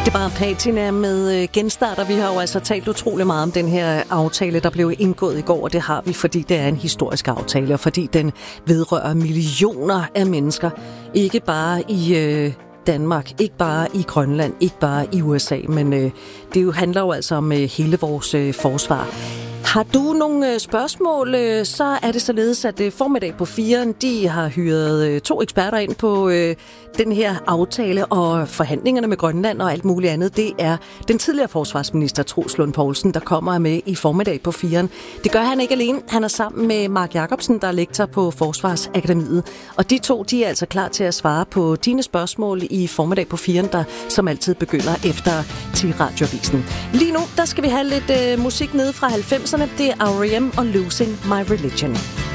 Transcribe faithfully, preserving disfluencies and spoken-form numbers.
Det var Patina med genstarter. Vi har jo altså talt utrolig meget om den her aftale, der blev indgået i går, og det har vi, fordi det er en historisk aftale, og fordi den vedrører millioner af mennesker. Ikke bare i øh, Danmark, ikke bare i Grønland, ikke bare i U S A, men øh, det jo handler jo altså om øh, hele vores øh, forsvar. Har du nogle spørgsmål, så er det således, at Formiddag på Firen, de har hyret to eksperter ind på øh, den her aftale og forhandlingerne med Grønland og alt muligt andet. Det er den tidligere forsvarsminister Troels Lund Poulsen, der kommer med i Formiddag på Firen. Det gør han ikke alene. Han er sammen med Mark Jacobsen, der er lektor på Forsvarsakademiet. Og de to, de er altså klar til at svare på dine spørgsmål i Formiddag på Firen, der som altid begynder efter til Radioavisen. Lige nu, der skal vi have lidt øh, musik nede fra halvfemserne. Det er R E M og Losing My Religion.